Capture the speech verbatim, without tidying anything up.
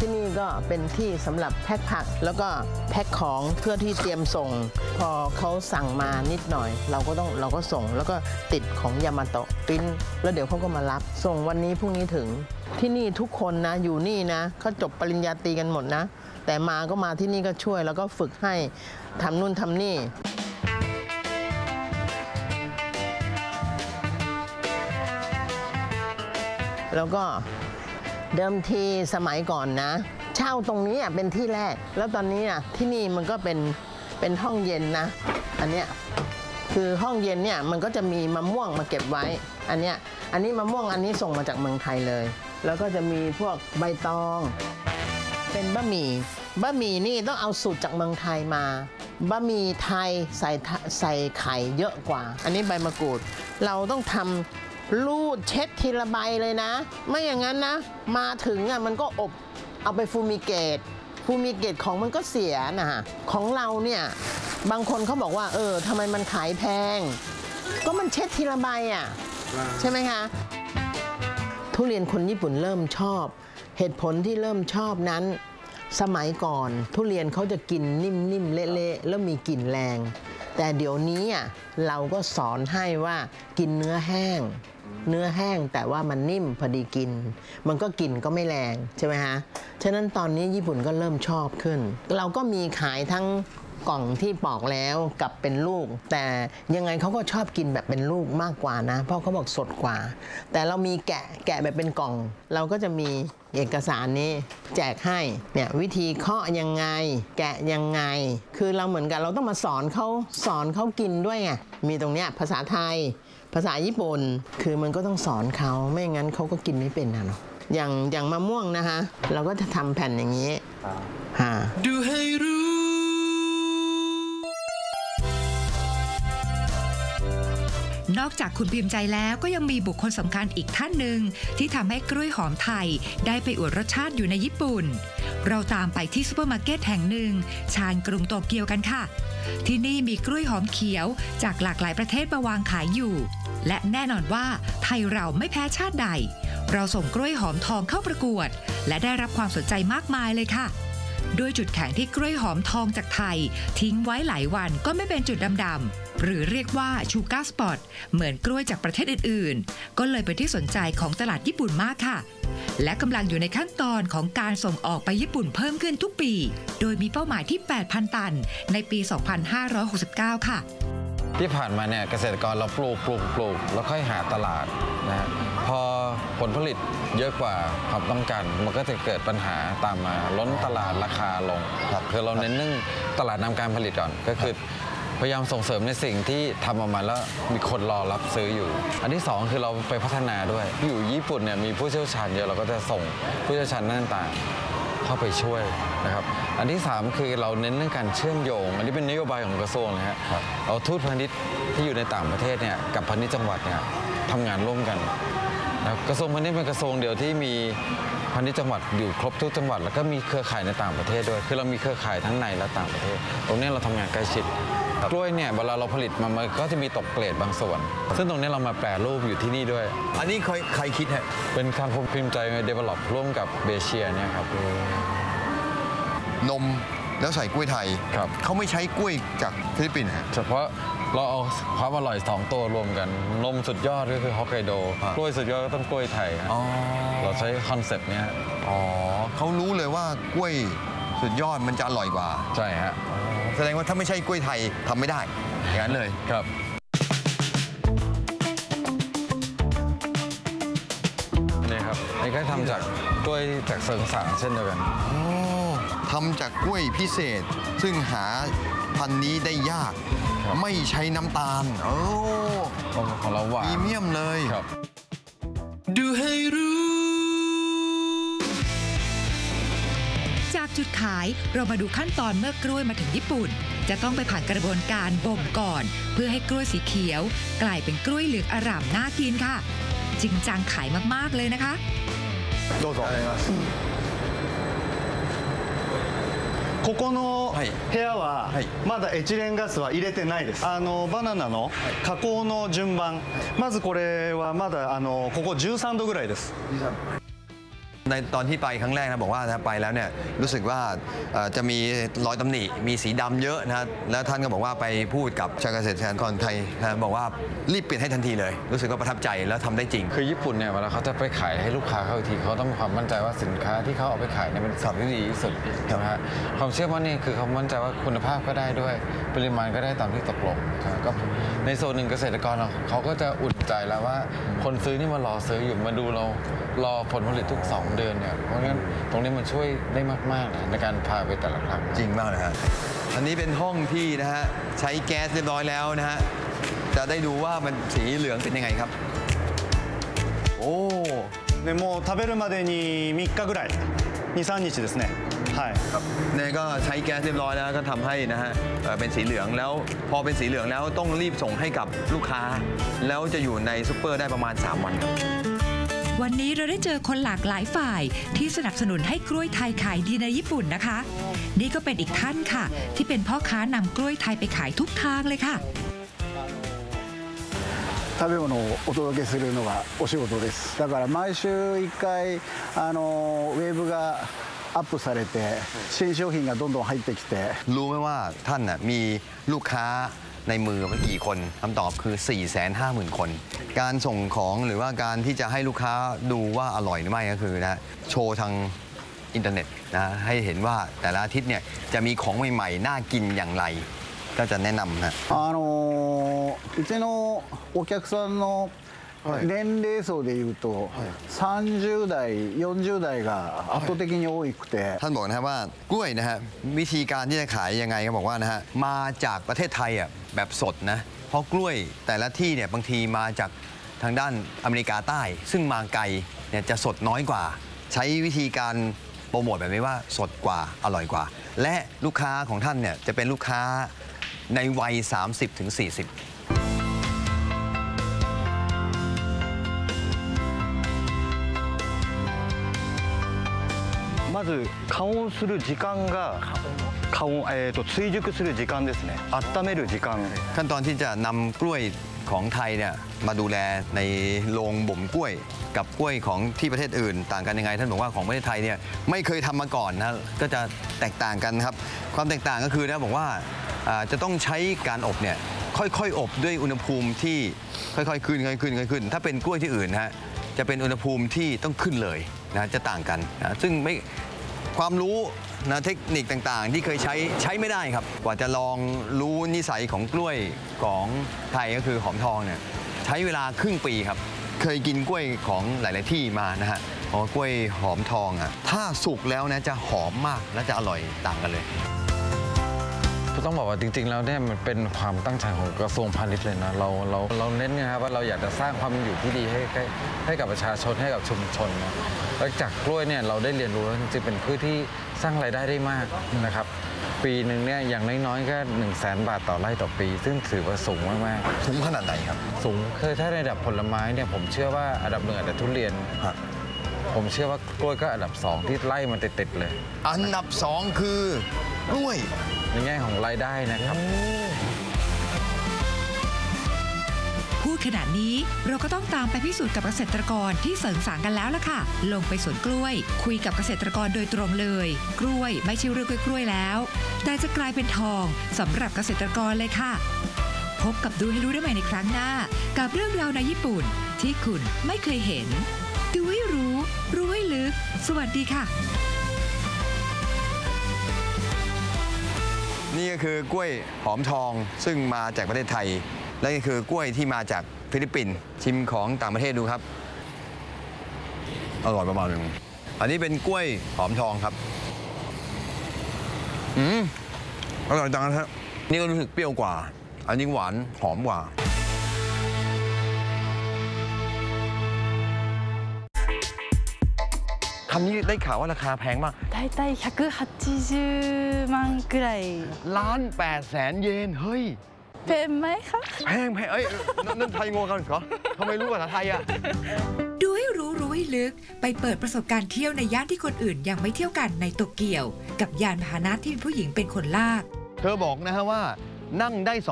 ที่นี่ก็เป็นที่สำหรับแพ็คผักแล้วก็แพ็คของเพื่อที่เตรียมส่งพอเขาสั่งมานิดหน่อยเราก็ต้องเราก็ส่งแล้วก็ติดของยามาโตะปริ้นแล้วเดี๋ยวเขาก็มารับส่งวันนี้พรุ่งนี้ถึงที่นี่ทุกคนนะอยู่นี่นะเขาจบปริญญาตรีกันหมดนะแต่มาก็มาที่นี่ก็ช่วยแล้วก็ฝึกให้ทำนู่นทำนี่แล้วก็เดิมทีสมัยก่อนนะเช่าตรงนี้เป็นที่แรกแล้วตอนนี้อ่ะที่นี่มันก็เป็นเป็นห้องเย็นนะอันเนี้ยคือห้องเย็นเนี่ยมันก็จะมีมะม่วงมาเก็บไว้อันเนี้ยอันนี้มะม่วงอันนี้ส่งมาจากเมืองไทยเลยแล้วก็จะมีพวกใบตองเป็นบะหมี่บะหมี่นี่ต้องเอาสูตรจากเมืองไทยมาบะหมี่ไทยใส่ใส่ไข่เยอะกว่าอันนี้ใบมะกรูดเราต้องทำรูดเช็ดทีละใบเลยนะไม่อย่างนั้นนะมาถึงอ่ะมันก็อบเอาไปฟูมิเกตฟูมิเกตของมันก็เสียนะฮะของเราเนี่ยบางคนเขาบอกว่าเออทำไมมันขายแพงก็มันเช็ดทีละใบอ่ะใช่ไหมคะทุเรียนคนญี่ปุ่นเริ่มชอบเหตุผลที่เริ่มชอบนั้นสมัยก่อนทุเรียนเขาจะกินนิ่มๆเละๆแล้วมีกลิ่นแรงแต่เดี๋ยวนี้อ่ะเราก็สอนให้ว่ากินเนื้อแห้งเนื้อแห้งแต่ว่ามันนิ่มพอดีกินมันก็กลิ่นก็ไม่แรงใช่ไหมฮะฉะนั้นตอนนี้ญี่ปุ่นก็เริ่มชอบขึ้นเราก็มีขายทั้งกล่องที่ปอกแล้วกับเป็นลูกแต่ยังไงเขาก็ชอบกินแบบเป็นลูกมากกว่านะเพราะเขาบอกสดกว่าแต่เรามีแกะแกะแบบเป็นกล่องเราก็จะมีเอกสารนี้แจกให้เนี่ยวิธีเคาะยังไงแกะยังไงคือเราเหมือนกันเราต้องมาสอนเขาสอนเขากินด้วยไงมีตรงเนี้ยภาษาไทยภาษาญี่ปุ่นคือมันก็ต้องสอนเขาไม่งั้นเขาก็กินไม่เป็นนะเนาะอย่างอย่างมะม่วงนะคะเราก็จะทำแผ่นอย่างนี้ฮะดูให้รู้นอกจากคุณพิมพ์ใจแล้วก็ยังมีบุคคลสำคัญอีกท่านหนึ่งที่ทำให้กล้วยหอมไทยได้ไปอวดรสชาติอยู่ในญี่ปุ่นเราตามไปที่ซูเปอร์มาร์เก็ตแห่งหนึ่งชานกรุงโตเกียวกันค่ะที่นี่มีกล้วยหอมเขียวจากหลากหลายประเทศมาวางขายอยู่และแน่นอนว่าไทยเราไม่แพ้ชาติใดเราส่งกล้วยหอมทองเข้าประกวดและได้รับความสนใจมากมายเลยค่ะโดยจุดแข็งที่กล้วยหอมทองจากไทยทิ้งไว้หลายวันก็ไม่เป็นจุดดำๆหรือเรียกว่าชูการ์สปอตเหมือนกล้วยจากประเทศอื่นๆก็เลยเป็นที่สนใจของตลาดญี่ปุ่นมากค่ะและกำลังอยู่ในขั้นตอนของการส่งออกไปญี่ปุ่นเพิ่มขึ้นทุกปีโดยมีเป้าหมายที่ แปดพัน ตันในปี สองพันห้าร้อยหกสิบเก้า ค่ะที่ผ่านมาเนี่ยเกษตรกรเราปลูกปลูกปลูกแล้วค่อยหาตลาดนะฮะพอผลผลิตเยอะกว่าความต้องการมันก็จะเกิดปัญหาตามมาล้นตลาดราคาลงคือเราเน้นเรื่องตลาดนำการผลิตก่อนก็คือพยายามส่งเสริมในสิ่งที่ทำออกมาแล้วมีคนรอรับซื้ออยู่อันที่สองคือเราไปพัฒนาด้วยอยู่ญี่ปุ่นเนี่ยมีผู้เชี่ยวชาญเยอะเราก็จะส่งผู้เชี่ยวชาญต่างๆเข้าไปช่วยนะครับอันที่สามคือเราเน้นเรื่องการเชื่อมโยงอันนี้เป็นนโยบายของกระทรวงนะฮะเอาทูตพาณิชย์ที่อยู่ในต่างประเทศเนี่ยกับพาณิชย์จังหวัดเนี่ยทำงานร่วมกันนะกระทรวงพาณิชย์เป็นกระทรวงเดียวที่มีพาณิชย์จังหวัดอยู่ครบทุกจังหวัดแล้วก็มีเครือข่ายในต่างประเทศด้วยคือเรามีเครือข่ายทั้งในและต่างประเทศตรงนี้เราทำงานใกล้ชิดกล้วยเนี่ยเวลาเราผลิตมามันก็จะมีตกเกรดบางส่วนซึ่งตรงนี้เรามาแปรรูปอยู่ที่นี่ด้วยอันนี้ใครคิดฮะเป็นการพิมพ์ใจมา develop ร่วมกับเบเชียเนี่ยครับนมแล้วใส่กล้วยไทยครับเขาไม่ใช้กล้วยจากฟิลิปปินส์เฉพาะเราเอาความอร่อยสองตัวรวมกันนมสุดยอดก็คือฮอกไกโดกล้วยสุดยอดก็ต้องกล้วยไทยเราใช้คอนเซ็ปต์นี้อ๋อเขารู้เลยว่ากล้วยสุดยอดมันจะอร่อยกว่าใช่ฮะแสดงว่าถ้าไม่ใช่กล้วยไทยทำไม่ได้อย่างนั้นเลยครับนี่ครับนี่ก็ทำจากกล้วยจากเซิงสางเช่นเดียวกันทำจากกล้วยพิเศษซึ่งหาพันธุ์นี้ได้ยากไม่ใช้น้ำตาลโอ้ของเราหวานพรีเมียมเลยดูให้รู้จากจุดขายเรามาดูขั้นตอนเมื่อกล้วยมาถึงญี่ปุ่นจะต้องไปผ่านกระบวนการบ่มก่อนเพื่อให้กล้วยสีเขียวกลายเป็นกล้วยเหลืองอร่ามน่ากินค่ะจริงจังขายมากๆเลยนะคะどうぞここの部屋はまだエチレンガスは入れてないです。あのバナナの加工の順番、まずこれはまだあのここじゅうさんどぐらいです。 ในตอนที่ไปครั้งแรกนะบอกว่าถ้าไปแล้วเนี่ยรู้สึกว่าเอ่อจะมีรอยตำหนิมีสีดำเยอะนะแล้วท่านก็บอกว่าไปพูดกับชาวเกษตรกรไทยนะบอกว่ารีบเปลี่ยนให้ทันทีเลย รู้สึกว่าประทับใจแล้วทำได้จริงคือญี่ปุ่นเนี่ยเวลาเขาจะไปขายให้ลูกค้าเขาอีกทีเขาต้องมีความมั่นใจว่าสินค้าที่เขาเอาไปขายเนี่ยเป็นสัตว์ที่ดีที่สุดใช่ไหมฮะความเชื่อมั่นนี่คือเขามั่นใจว่าคุณภาพก็ได้ด้วยปริมาณก็ได้ตามที่ตกลงก็ในโซนหนึ่งเกษตรกรเขาก็จะอุ่นใจแล้วว่าคนซื้อนี่มารอซื้ออยู่มาดูเรารอผลผลิตทุกสองเดือนเนี่ยเพราะงั้นตรงนี้มันช่วยได้มากๆนะในการพาไปแต่ละครั้งจริงมากนะฮะอันนี้เป็นห้องที่นะฮะใช้แก๊สเรียบร้อยแล้วนะฮะจะได้ดูว่ามันสีเหลืองเป็นยังไงครับโอ้でもう食べるまでにみっかぐらいに、さんにちですねはいครับเนี่ยก็ใช้แก๊สเรียบร้อยแล้วก็ทำให้นะฮะเอ่อเป็นสีเหลืองแล้วพอเป็นสีเหลืองแล้วต้องรีบส่งให้กับลูกค้า แล้วจะอยู่ในซุปเปอร์ได้ประมาณสามวันครับวันนี้เราได้เจอคนหลากหลายฝ่ายที่สนับสนุนให้กล้วยไทยขายดีในญี่ปุ่นนะคะ นี่ก็เป็นอีกท่านค่ะ ที่เป็นพ่อค้านำกล้วยไทยไปขายทุกทางเลยค่ะ食べ物をお届けするのがお仕事ですだから毎週いっかいあのウェブがアップされて新商品がどんどん入ってきてรู้ไหมว่าท่านน่ะมีลูกค้าในมือไม่กี่คนคำตอบคือ สี่แสนห้าหมื่น คน การส่งของหรือว่าการที่จะให้ลูกค้าดูว่าอร่อยหรือไม่ก็คือนะโชว์ทางอินเทอร์เน็ตนะให้เห็นว่าแต่ละอาทิตย์เนี่ยจะมีของใหม่ๆน่ากินอย่างไรก็จะแนะนำนะあのうちのお客さんの年齢層でいうとさんじゅう代よんじゅう代が圧倒的に多くてท่านบอกนะครับว่ากล้วยนะฮะวิธีการที่จะขายยังไงก็บอกว่านะฮะมาจากประเทศไทยอ่ะแบบสดนะเพราะกล้วยแต่ละที่เนี่ยบางทีมาจากทางด้านอเมริกาใต้ ซึ่งมาไกลเนี่ยจะสดน้อยกว่า ใช้วิธีการโปรโมทแบบนี้ว่าสดกว่าอร่อยกว่า และลูกค้าของท่านเนี่ยจะเป็นลูกค้าในวัย สามสิบถึงสี่สิบまず加温する時間が加温、えー、と追熟する時間ですね温める時間ขั้นตอนที่จะนำกล้วยของไทยเนี่ยมาดูแลในโรงบ่มกล้วย กับกล้วยของที่ประเทศอื่นต่างกันยังไงท่านบอกว่าของประเทศไทยเนี่ยไม่เคยทำมาก่อนนะก็จะแตกต่างกันครับความแตกต่างก็คือนะบอกว่าอ่าจะต้องใช้การอบเนี่ยค่อยๆอบด้วยอุณหภูมิที่ค่อยๆขึ้นค่อยๆขึ้นค่อยๆขึ้นถ้าเป็นกล้วยที่อื่นนะฮะจะเป็นอุณหภูมิที่ต้องขึ้นเลยนะจะต่างกันนะซึ่งไม่ความรู้นะเทคนิคต่างๆ ที่เคยใช้ใช้ไม่ได้ครับกว่าจะลองรู้นิสัยของกล้วยของไทยก็คือหอมทองเนี่ยใช้เวลาครึ่งปีครับเคยกินกล้วยของหลายๆที่มานะฮะอ๋อกล้วยหอมทองอ่ะถ้าสุกแล้วนะจะหอมมากและจะอร่อยต่างกันเลยต้องบอกว่าจริงๆแล้วเนี่ยมันเป็นความตั้งใจของกระทรวงพาณิชย์เลยนะเราเราเราเน้นนะครับว่าเราอยากจะสร้างความเป็นอยู่ที่ดีให้ให้ให้กับประชาชนให้กับชุมชนนะแล้วจากกล้วยเนี่ยเราได้เรียนรู้แล้วจริงๆเป็นพืชที่สร้างรายได้ได้มากนะครับปีหนึ่งเนี่ยอย่างน้อยๆก็หนึ่งแสนบาทต่อไร่ต่อปี ซึ่งถือว่าสูงมากๆสูงขนาดไหนครับสูงคือถ้าในระดับผลไม้เนี่ยผมเชื่อว่าอันดับหนึ่งอาจจะทุเรียนผมเชื่อว่ากล้วยก็อันดับสองที่ไล่มันติดๆเลยอันดับสองคือกล้วยในแง่ของรายได้นะครับพูดขนาดนี้เราก็ต้องตามไปพิสูจน์กับเกษตรกรที่เสริงสางกันแล้วล่ะค่ะลงไปสวนกล้วย คุยกับเกษตรกรโดยตรงเลยกล้วยไม่ใช่เรื่องกล้วยๆแล้ว แต่จะกลายเป็นทองสำหรับเกษตรกรเลยค่ะ พบกับดูให้รู้ได้ใหม่ในครั้งหน้า กับเรื่องราวในญี่ปุ่นที่คุณไม่เคยเห็นดูให้รู้รู้ให้ลึกสวัสดีค่ะนี่ก็คือกล้วยหอมทองซึ่งมาจากประเทศไทย และนี่คือกล้วยที่มาจากฟิลิปปินส์ชิมของต่างประเทศดูครับอร่อยประมาณนึงอันนี้เป็นกล้วยหอมทองครับอืมอร่อยจังนะครับนี่ก็รู้สึกเปรี้ยวกว่า อันนี้หวานหอมกว่าคำนี้ได้ข่าวว่าราคาแพงมากだいたいひゃくはちじゅうまんくらいล้านแปดแสนเยนเฮ้ยเป็นไหมคะแพงแพงเอ้ยนั่นไทยงงกันเหรอทำไมรู้ภาษาไทยอ่ะดูให้รู้รู้ให้ลึกไปเปิดประสบการณ์เที่ยวในย่านที่คนอื่นยังไม่เที่ยวกันในโตเกียวกับยานพาหนะที่มีผู้หญิงเป็นคนลากเธอบอกนะฮะว่านั่งได้